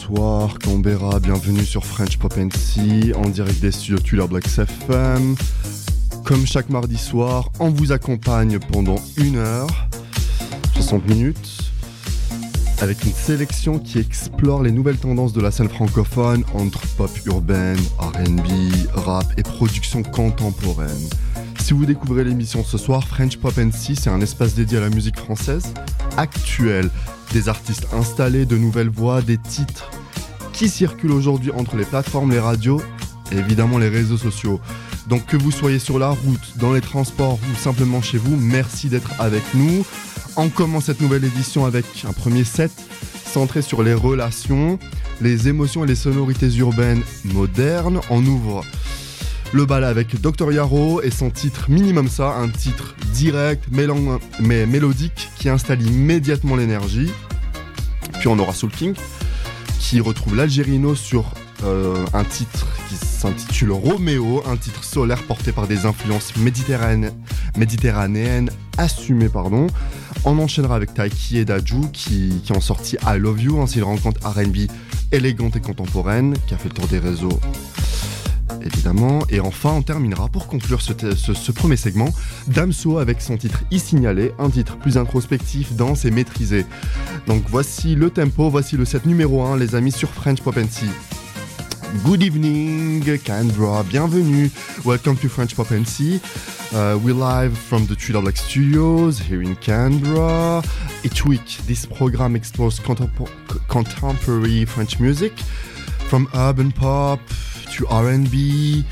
bonsoir, Canberra, bienvenue sur French Pop & en direct des studios Tuller Blacks FM. Comme chaque mardi soir, on vous accompagne pendant 1 heure, 60 minutes, avec une sélection qui explore les nouvelles tendances de la scène francophone entre pop urbaine, R&B, rap et production contemporaine. Si vous découvrez l'émission ce soir, French Pop & c'est un espace dédié à la musique française actuelle. Des artistes installés, de nouvelles voix, des titres qui circulent aujourd'hui entre les plateformes, les radios et évidemment les réseaux sociaux. Donc que vous soyez sur la route, dans les transports ou simplement chez vous, merci d'être avec nous. On commence cette nouvelle édition avec un premier set centré sur les relations, les émotions et les sonorités urbaines modernes. On ouvre le bal avec Dr Yaro et son titre Minimum Ça, un titre direct mais mélodique qui installe immédiatement l'énergie. Puis on aura Soul King qui retrouve l'Algérino sur un titre qui s'intitule Roméo, un titre solaire porté par des influences méditerranéennes assumées. On enchaînera avec Taiki et Dadju qui ont sorti I Love You, ainsi une rencontre R&B élégante et contemporaine qui a fait le tour des réseaux évidemment. Et enfin on terminera pour conclure ce premier segment Damso avec son titre Y Signalé, un titre plus introspectif, dense et maîtrisé. Donc voici le tempo, voici le set numéro 1 les amis sur French Pop & Good evening Canberra, bienvenue, welcome to French Pop & we're live from the Tuller Blacks studios here in Canberra. Each week this program explores contemporary French music from urban pop to R&B,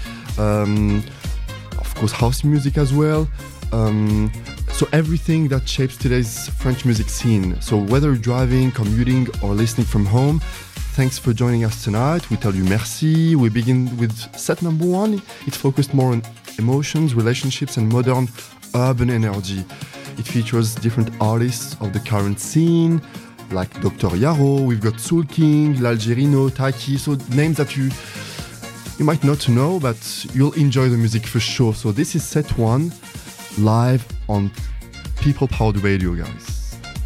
of course house music as well, so everything that shapes today's French music scene. So whether you're driving, commuting or listening from home, thanks for joining us tonight. We tell you merci. We begin with set number 1. It's focused more on emotions, relationships and modern urban energy. It features different artists of the current scene like Dr Yaro, we've got Soul King, L'Algérino, Taiki, so names that you might not know, but you'll enjoy the music for sure. So this is set 1, live on People Powered Radio, guys.